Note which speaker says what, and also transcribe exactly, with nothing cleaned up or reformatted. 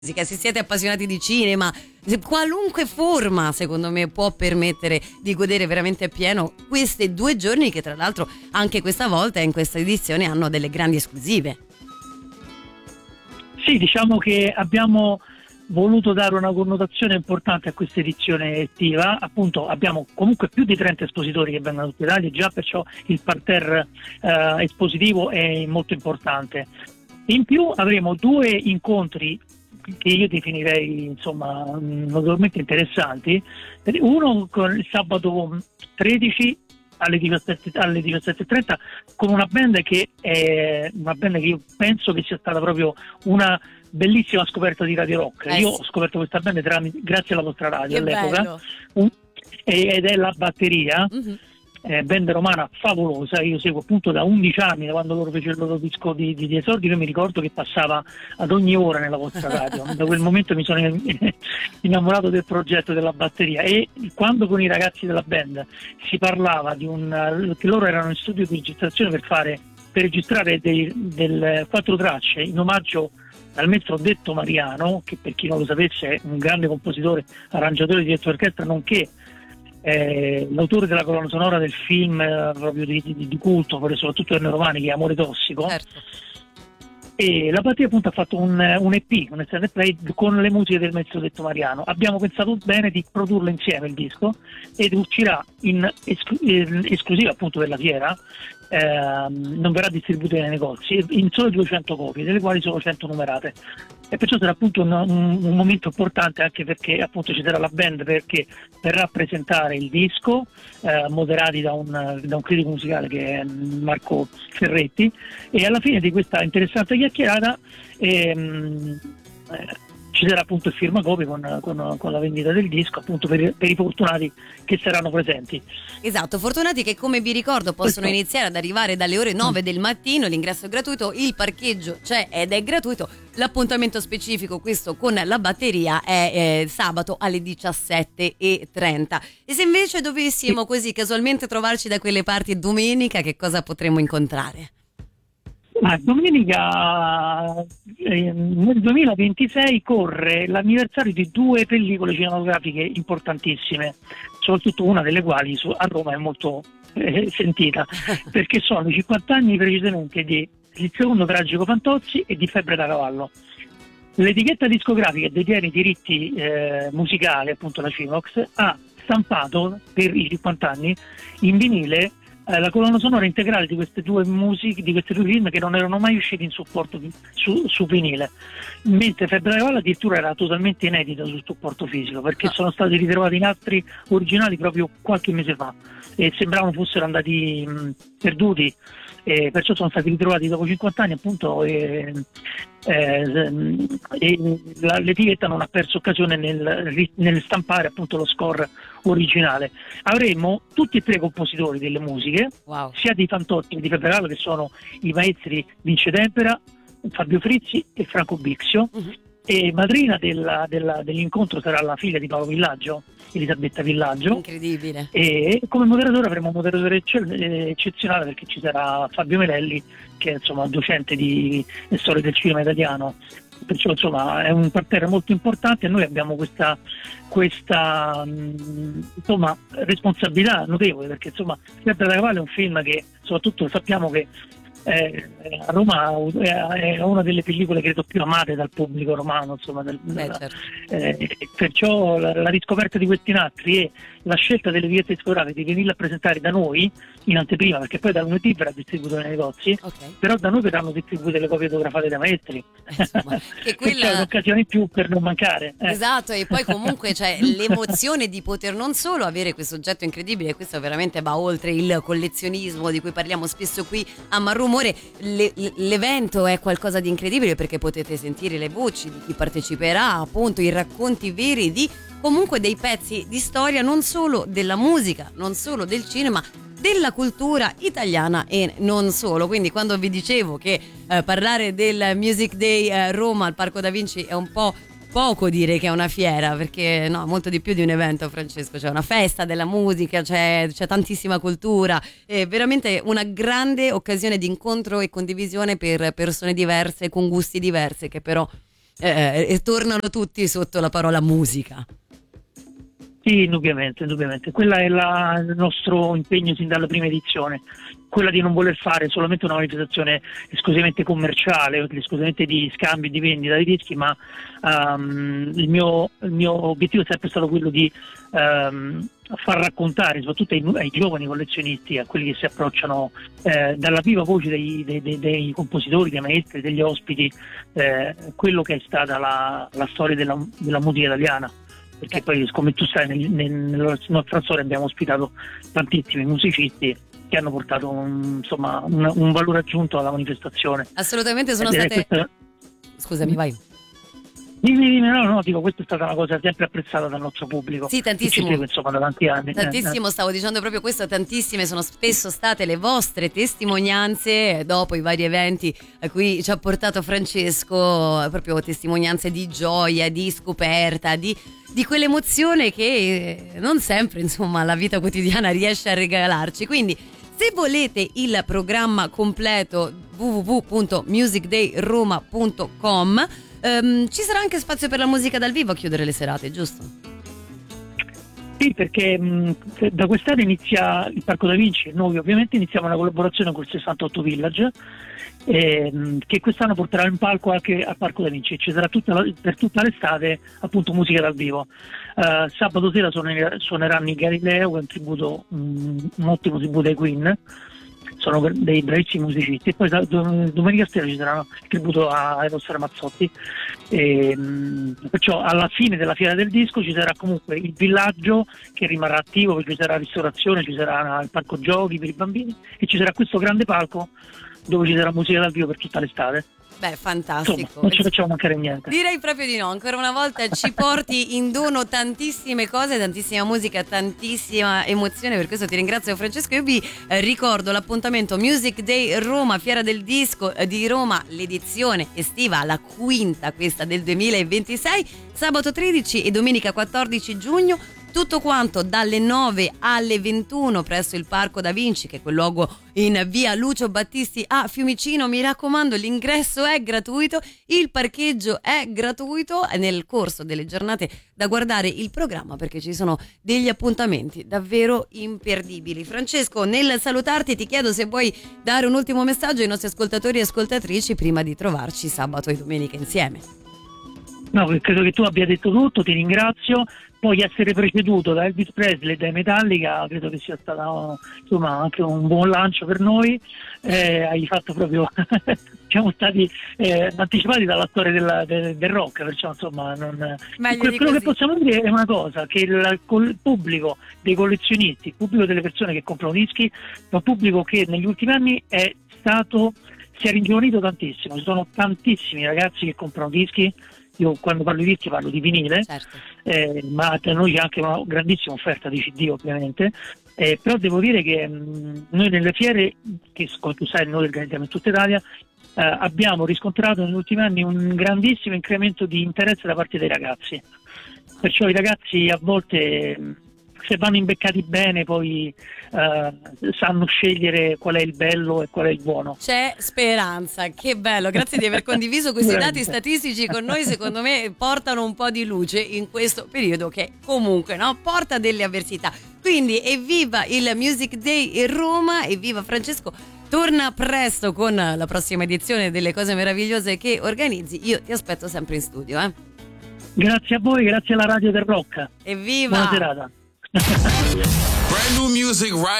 Speaker 1: se siete appassionati di cinema, qualunque forma secondo me può permettere di godere veramente appieno questi due giorni che tra l'altro anche questa volta in questa edizione hanno delle grandi esclusive.
Speaker 2: Sì, diciamo che abbiamo voluto dare una connotazione importante a questa edizione estiva. Appunto abbiamo comunque più di trenta espositori che vengono da tutta Italia, già perciò il parterre eh, espositivo è molto importante. In più avremo due incontri che io definirei insomma notevolmente interessanti. Uno con il sabato tredici alle diciassette alle diciassette e trenta con una band che è una band che io penso che sia stata proprio una bellissima scoperta di Radio Rock.
Speaker 1: Eh
Speaker 2: io
Speaker 1: sì.
Speaker 2: ho scoperto questa band tramite, grazie alla vostra radio
Speaker 1: Che
Speaker 2: all'epoca.
Speaker 1: bello.
Speaker 2: Un, ed è La Batteria.
Speaker 1: Mm-hmm.
Speaker 2: Eh, band romana favolosa, io seguo appunto da undici anni, da quando loro fecero il loro disco di, di, di esordio. Io mi ricordo che passava ad ogni ora nella vostra radio. Da quel momento mi sono innamorato del progetto della Batteria, e quando con i ragazzi della band si parlava di un che loro erano in studio di registrazione per fare per registrare dei del quattro tracce in omaggio al maestro Detto Mariano, che per chi non lo sapesse è un grande compositore, arrangiatore e direttore d'orchestra, nonché Eh, l'autore della colonna sonora del film eh, proprio di, di, di culto, soprattutto per noi romani, che è Amore Tossico.
Speaker 1: Certo.
Speaker 2: E la Batteria appunto ha fatto un, un E P, un extended play con le musiche del maestro Detto Mariano. Abbiamo pensato bene di produrlo insieme il disco, ed uscirà in, esclu- in esclusiva appunto per la fiera. Eh, non verrà distribuito nei negozi in solo duecento copie, delle quali sono cento numerate, e perciò sarà appunto un, un, un momento importante, anche perché appunto ci sarà la band perché per rappresentare il disco, eh, moderati da un, da un critico musicale che è Marco Ferretti, e alla fine di questa interessante chiacchierata ehm, eh, ci sarà appunto il firmacopie con, con, con la vendita del disco, appunto per, per i fortunati che saranno presenti.
Speaker 1: Esatto, fortunati che, come vi ricordo, possono
Speaker 2: Questo.
Speaker 1: iniziare ad arrivare dalle ore nove del mattino. L'ingresso è gratuito, il parcheggio c'è ed è gratuito. L'appuntamento specifico, questo con la Batteria, è eh, sabato alle diciassette e trenta. E se invece dovessimo così casualmente trovarci da quelle parti domenica, che cosa potremmo incontrare?
Speaker 2: Ah, domenica eh, nel duemilaventisei corre l'anniversario di due pellicole cinematografiche importantissime, soprattutto una delle quali su, a Roma è molto eh, sentita, perché sono i cinquanta anni precisamente di Il secondo tragico Fantozzi e di Febbre da cavallo. L'etichetta discografica che detiene i diritti eh, musicali, appunto la Cimox, ha stampato per i cinquanta anni in vinile la colonna sonora integrale di queste due musiche, di questi due film che non erano mai usciti in supporto di, su, su vinile, mentre Febbre da cavallo addirittura era totalmente inedita sul supporto fisico, perché
Speaker 1: Ah.
Speaker 2: sono stati ritrovati in altri originali proprio qualche mese fa e sembravano fossero andati mh, perduti, e perciò sono stati ritrovati dopo cinquanta anni appunto, e, eh, e la, l'etichetta non ha perso occasione nel, nel stampare appunto lo score originale. Avremo tutti e tre i compositori delle musiche,
Speaker 1: Wow.
Speaker 2: sia di Fantozzi che di Febbre da cavallo, che sono i maestri Vince Tempera, Fabio Frizzi e Franco Bixio.
Speaker 1: Uh-huh.
Speaker 2: E madrina della, della, dell'incontro sarà la figlia di Paolo Villaggio, Elisabetta Villaggio.
Speaker 1: Incredibile.
Speaker 2: E come moderatore avremo un moderatore ecce- eccezionale, perché ci sarà Fabio Melelli, che è insomma docente di storia del cinema italiano. Perciò insomma è un parterre molto importante, e noi abbiamo questa questa mh, insomma responsabilità notevole, perché insomma Febbre da cavallo è un film che soprattutto sappiamo che Eh, a Roma è una delle pellicole credo più amate dal pubblico romano, insomma, del,
Speaker 1: Beh,
Speaker 2: della,
Speaker 1: certo.
Speaker 2: eh, perciò la, la riscoperta di questi nastri e la scelta delle etichette discografiche di venirla a presentare da noi in anteprima, perché poi da lunedì verrà distribuito nei negozi,
Speaker 1: Ok.
Speaker 2: però da noi verranno distribuite le copie autografate dai maestri.
Speaker 1: Insomma, che
Speaker 2: Perciò è
Speaker 1: quella...
Speaker 2: un'occasione in più per non mancare. eh.
Speaker 1: Esatto, e poi comunque c'è l'emozione di poter non solo avere questo oggetto incredibile, questo veramente va oltre il collezionismo di cui parliamo spesso qui a Marrumore. Le, l'evento è qualcosa di incredibile, perché potete sentire le voci di chi parteciperà, appunto i racconti veri di comunque dei pezzi di storia, non solo della musica, non solo del cinema, della cultura italiana e non solo. Quindi quando vi dicevo che eh, parlare del Music Day eh, Roma al Parco da Vinci è un po' poco dire che è una fiera, perché no, molto di più di un evento, Francesco. C'è una festa della musica, c'è, c'è tantissima cultura, è veramente una grande occasione di incontro e condivisione per persone diverse con gusti diversi, che però eh, e tornano tutti sotto la parola musica.
Speaker 2: Sì, indubbiamente, indubbiamente. Quella è la, il nostro impegno sin dalla prima edizione, quella di non voler fare solamente una manifestazione esclusivamente commerciale, esclusivamente di scambio e di vendita di dischi, ma um, il, mio, il mio obiettivo è sempre stato quello di um, far raccontare, soprattutto ai, ai giovani collezionisti, a quelli che si approcciano eh, dalla viva voce dei, dei, dei, dei compositori, dei maestri, degli ospiti, eh, quello che è stata la, la storia della, della musica italiana. Perché poi, come tu sai, nel, nel, nella nostra storia abbiamo ospitato tantissimi musicisti che hanno portato un, insomma, un, un valore aggiunto alla manifestazione.
Speaker 1: Assolutamente, sono
Speaker 2: Ed
Speaker 1: state...
Speaker 2: Questa...
Speaker 1: Scusami, vai.
Speaker 2: Dimmi, dimmi, no, no, dico, questa è stata una cosa sempre apprezzata dal nostro pubblico.
Speaker 1: Sì, tantissimo.
Speaker 2: Ci segue, insomma, da tanti anni.
Speaker 1: Tantissimo, stavo dicendo proprio questo, tantissime sono spesso state le vostre testimonianze dopo i vari eventi a cui ci ha portato Francesco, proprio testimonianze di gioia, di scoperta, di, di quell'emozione che non sempre, insomma, la vita quotidiana riesce a regalarci. Quindi, se volete il programma completo w w w punto music day roma punto com, Um, ci sarà anche spazio per la musica dal vivo a chiudere le serate, giusto?
Speaker 2: Sì, perché mh, da quest'anno inizia il Parco da Vinci, noi ovviamente iniziamo una collaborazione col sessantotto Village, eh, mh, che quest'anno porterà in palco anche al Parco da Vinci. Ci sarà tutta la, per tutta l'estate appunto musica dal vivo. Uh, sabato sera suoner- suoneranno i Galileo, un tributo, mh, un ottimo tributo ai Queen. Sono dei bravissimi musicisti, e poi domenica sera ci sarà il tributo a Eros Ramazzotti, e, mh, perciò alla fine della fiera del disco ci sarà comunque il villaggio che rimarrà attivo, perché ci sarà ristorazione, ci sarà il parco giochi per i bambini e ci sarà questo grande palco dove ci sarà musica dal vivo per tutta l'estate.
Speaker 1: Beh, fantastico.
Speaker 2: Insomma, non ci facciamo mancare niente.
Speaker 1: Direi proprio di no, ancora una volta ci porti in dono tantissime cose, tantissima musica, tantissima emozione, per questo ti ringrazio Francesco. Io vi eh, ricordo l'appuntamento Music Day Roma, Fiera del Disco eh, di Roma, l'edizione estiva, la quinta questa del duemilaventisei, sabato tredici e domenica quattordici giugno. Tutto quanto dalle nove alle ventuno presso il Parco da Vinci, che è quel luogo in via Lucio Battisti a Fiumicino. Mi raccomando, l'ingresso è gratuito, il parcheggio è gratuito nel corso delle giornate da guardare il programma, perché ci sono degli appuntamenti davvero imperdibili. Francesco, nel salutarti ti chiedo se vuoi dare un ultimo messaggio ai nostri ascoltatori e ascoltatrici prima di trovarci sabato e domenica insieme.
Speaker 2: No, credo che tu abbia detto tutto, ti ringrazio. Poi essere preceduto da Elvis Presley e dai Metallica credo che sia stato, insomma, anche un buon lancio per noi. Eh, hai fatto proprio siamo stati eh, anticipati dalla storia della, del, del rock, perciò insomma non, quello così. Che possiamo dire è una cosa, che il, il pubblico dei collezionisti, il pubblico delle persone che comprano dischi è un pubblico che negli ultimi anni è stato si è ringiovanito tantissimo. Ci sono tantissimi ragazzi che comprano dischi. Io quando parlo di dischi parlo di vinile, certo. eh, ma da noi c'è anche una grandissima offerta di C D ovviamente, eh, però devo dire che mh, noi nelle fiere, che come tu sai noi organizziamo in tutta Italia, eh, abbiamo riscontrato negli ultimi anni un grandissimo incremento di interesse da parte dei ragazzi, perciò i ragazzi a volte se vanno imbeccati bene poi uh, sanno scegliere qual è il bello e qual è il buono.
Speaker 1: C'è speranza, che bello, grazie di aver condiviso questi dati statistici con noi. Secondo me portano un po' di luce in questo periodo che comunque no, porta delle avversità. Quindi evviva il Music Day in Roma, evviva Francesco. Torna presto con la prossima edizione delle cose meravigliose che organizzi. Io ti aspetto sempre in studio, eh.
Speaker 2: Grazie a voi, grazie alla Radio del Rock.
Speaker 1: Evviva!
Speaker 2: Buona serata.
Speaker 3: Brand new music right